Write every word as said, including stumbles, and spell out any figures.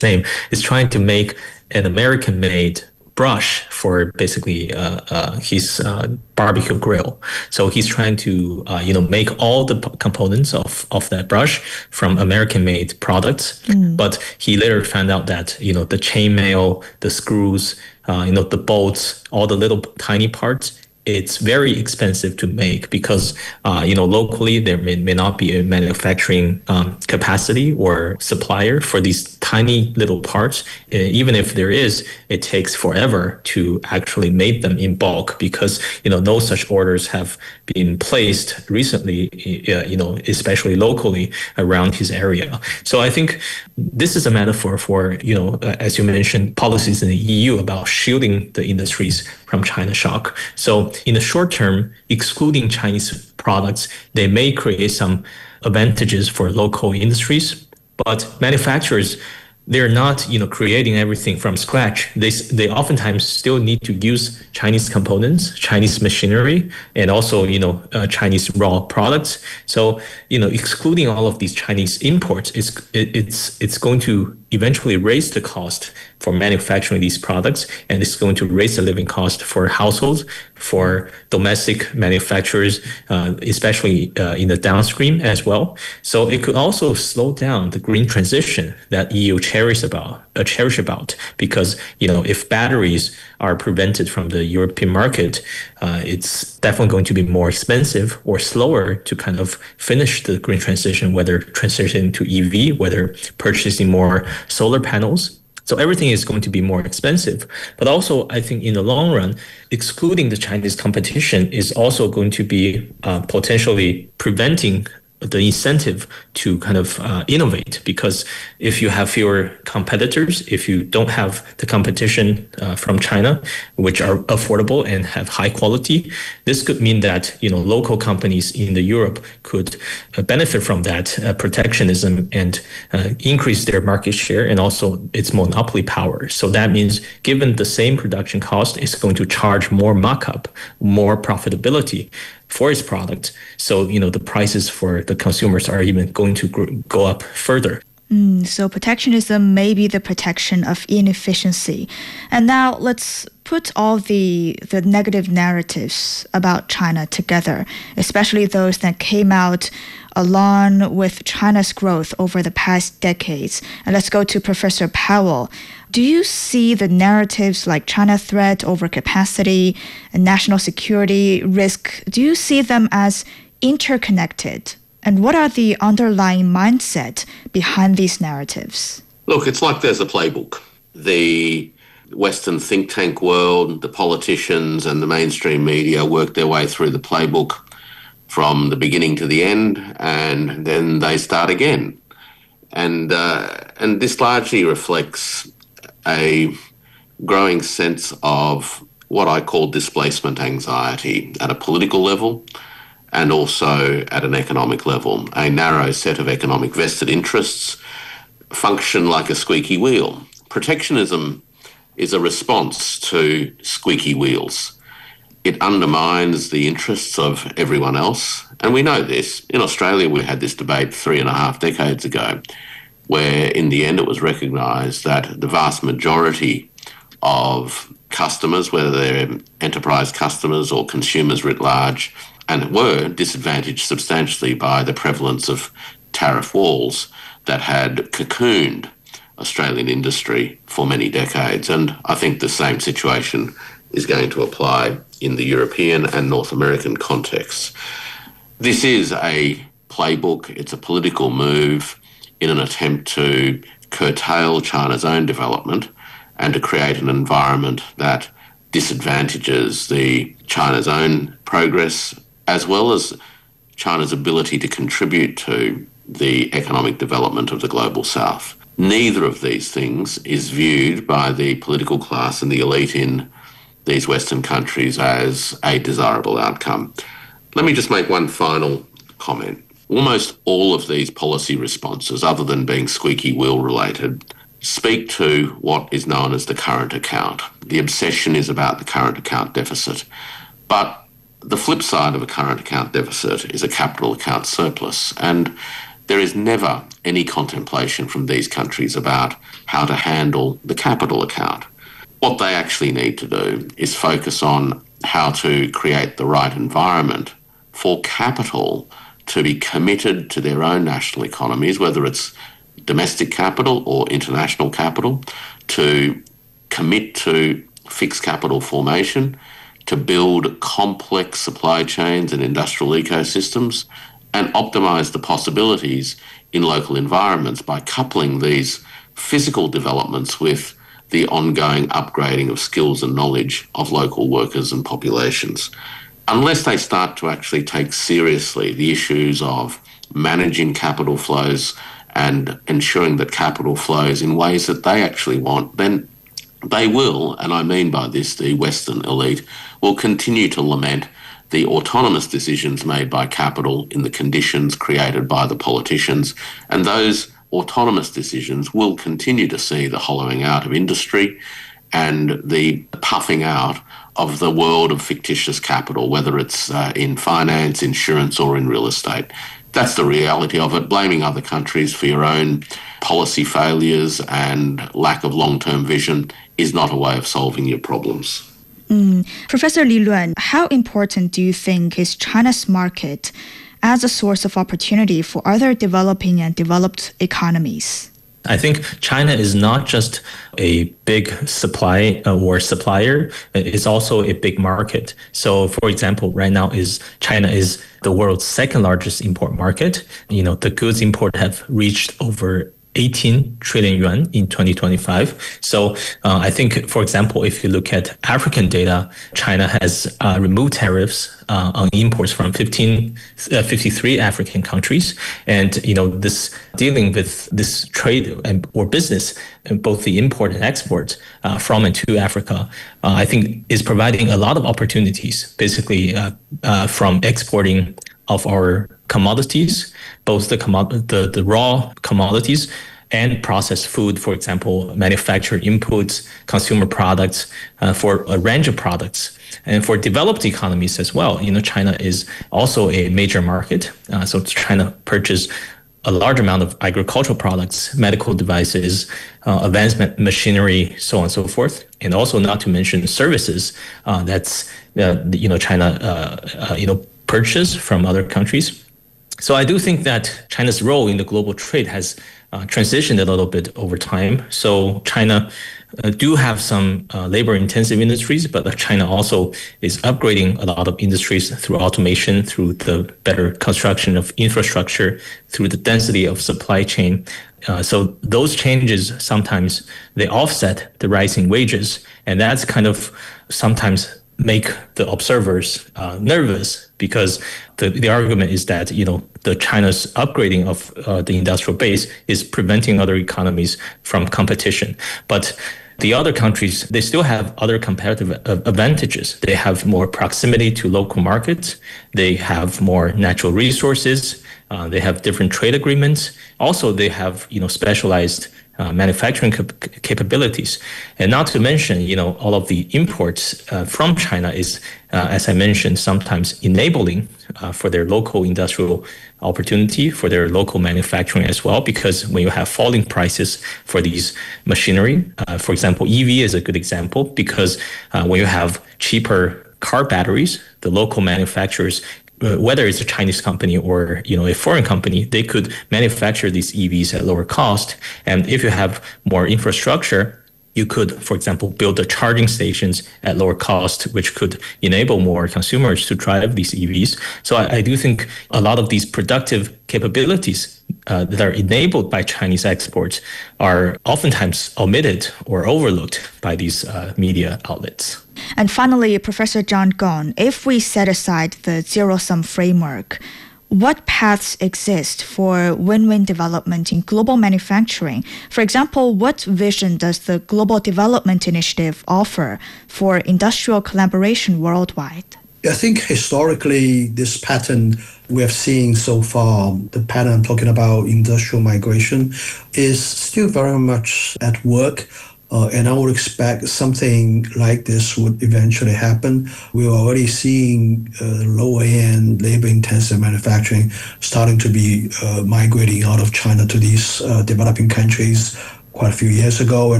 name, is trying to make an American-made brush for basically uh, uh, his uh, barbecue grill. So he's trying to uh, you know make all the p- components of of that brush from American-made products. Mm. But he later found out that you know the chainmail, the screws, uh, you know the bolts, all the little tiny parts, it's very expensive to make because, uh, you know, locally there may, may not be a manufacturing um, capacity or supplier for these tiny little parts. Uh, even if there is, it takes forever to actually make them in bulk because, you know, no such orders have been placed recently, uh, you know, especially locally around his area. So I think this is a metaphor for, you know, uh, as you mentioned, policies in the E U about shielding the industries from China shock. So in the short term, excluding Chinese products, they may create some advantages for local industries, but manufacturers, they're not, you know, creating everything from scratch. They they oftentimes still need to use Chinese components, Chinese machinery, and also, you know, uh, Chinese raw products. So, you know, excluding all of these Chinese imports, is it, it's it's going to eventually raise the cost for manufacturing these products, and it's going to raise the living cost for households, for domestic manufacturers, uh, especially uh, in the downstream as well. So it could also slow down the green transition that E U cherish about, uh, cherish about, because you know if batteries are prevented from the European market, uh, it's definitely going to be more expensive or slower to kind of finish the green transition, whether transitioning to E V, whether purchasing more solar panels. So everything is going to be more expensive. But also, I think in the long run, excluding the Chinese competition is also going to be uh, potentially preventing the incentive to kind of uh, innovate, because if you have fewer competitors, if you don't have the competition uh, from China, which are affordable and have high quality, this could mean that you know local companies in the Europe could uh, benefit from that uh, protectionism and uh, increase their market share and also its monopoly power. So that means given the same production cost, it's going to charge more markup, more profitability for its product. So, you know, the prices for the consumers are even going to go up further. Mm, so protectionism may be the protection of inefficiency. And now let's put all the the negative narratives about China together, especially those that came out along with China's growth over the past decades. And let's go to Professor Powell. Do you see the narratives like China threat, overcapacity, and national security risk, do you see them as interconnected? And what are the underlying mindset behind these narratives? Look, it's like there's a playbook. The Western think tank world, the politicians and the mainstream media work their way through the playbook from the beginning to the end, and then they start again. And uh, and this largely reflects a growing sense of what I call displacement anxiety at a political level and also at an economic level. A narrow set of economic vested interests function like a squeaky wheel. Protectionism is a response to squeaky wheels. It undermines the interests of everyone else. And we know this. In Australia, we had this debate three and a half decades ago, where in the end it was recognised that the vast majority of customers, whether they're enterprise customers or consumers writ large, and were disadvantaged substantially by the prevalence of tariff walls that had cocooned Australian industry for many decades. And I think the same situation is going to apply in the European and North American contexts. This is a playbook, it's a political move in an attempt to curtail China's own development and to create an environment that disadvantages the China's own progress as well as China's ability to contribute to the economic development of the global south. Neither of these things is viewed by the political class and the elite in these Western countries as a desirable outcome. Let me just make one final comment. Almost all of these policy responses, other than being squeaky wheel related, speak to what is known as the current account. The obsession is about the current account deficit. But the flip side of a current account deficit is a capital account surplus. And there is never any contemplation from these countries about how to handle the capital account. What they actually need to do is focus on how to create the right environment for capital to be committed to their own national economies, whether it's domestic capital or international capital, to commit to fixed capital formation, to build complex supply chains and industrial ecosystems, and optimise the possibilities in local environments by coupling these physical developments with the ongoing upgrading of skills and knowledge of local workers and populations. Unless they start to actually take seriously the issues of managing capital flows and ensuring that capital flows in ways that they actually want, then they will, and I mean by this the Western elite, will continue to lament the autonomous decisions made by capital in the conditions created by the politicians, and those autonomous decisions will continue to see the hollowing out of industry and the puffing out of the world of fictitious capital, whether it's uh, in finance, insurance, or in real estate. That's the reality of it. Blaming other countries for your own policy failures and lack of long-term vision is not a way of solving your problems. Mm. Professor Li Luan, how important do you think is China's market as a source of opportunity for other developing and developed economies? I think China is not just a big supply uh, or supplier, it's also a big market. So for example, right now is China is the world's second largest import market. You know, the goods import have reached over eighteen trillion yuan in twenty twenty-five. So uh, I think, for example, if you look at African data, China has uh, removed tariffs uh, on imports from fifteen, uh, fifty-three African countries. And, you know, this dealing with this trade and or business, both the import and export uh, from and to Africa, uh, I think is providing a lot of opportunities, basically uh, uh, from exporting of our commodities, both the, commod- the the raw commodities and processed food, for example, manufactured inputs, consumer products, uh, for a range of products. And for developed economies as well, you know, China is also a major market. Uh, so China purchased a large amount of agricultural products, medical devices, uh, advanced machinery, so on and so forth. And also not to mention services uh, that's, uh, you know, China, uh, uh, you know, purchase from other countries. So I do think that China's role in the global trade has uh, transitioned a little bit over time. So China uh, do have some uh, labor-intensive industries, but China also is upgrading a lot of industries through automation, through the better construction of infrastructure, through the density of supply chain. Uh, so those changes, sometimes they offset the rising wages, and that's kind of sometimes make the observers uh, nervous, because the, the argument is that, you know, the China's upgrading of uh, the industrial base is preventing other economies from competition. But the other countries, they still have other competitive advantages. They have more proximity to local markets. They have more natural resources. Uh, they have different trade agreements. Also, they have, you know, specialized Uh, manufacturing cap- capabilities. And not to mention, you know, all of the imports uh, from China is, uh, as I mentioned, sometimes enabling uh, for their local industrial opportunity, for their local manufacturing as well, because when you have falling prices for these machinery, uh, for example, E V is a good example, because uh, when you have cheaper car batteries, the local manufacturers, whether it's a Chinese company or, you know, a foreign company, they could manufacture these E Vs at lower cost. And if you have more infrastructure, you could, for example, build the charging stations at lower cost, which could enable more consumers to drive these E Vs. So I, I do think a lot of these productive capabilities uh, that are enabled by Chinese exports are oftentimes omitted or overlooked by these uh, media outlets. And finally, Professor John Gong, if we set aside the zero-sum framework, what paths exist for win-win development in global manufacturing? For example, what vision does the Global Development Initiative offer for industrial collaboration worldwide? I think historically, this pattern we have seen so far, the pattern I'm talking about industrial migration, is still very much at work. Uh, and I would expect something like this would eventually happen. We're already seeing uh, lower-end, labor-intensive manufacturing starting to be uh, migrating out of China to these uh, developing countries quite a few years ago. And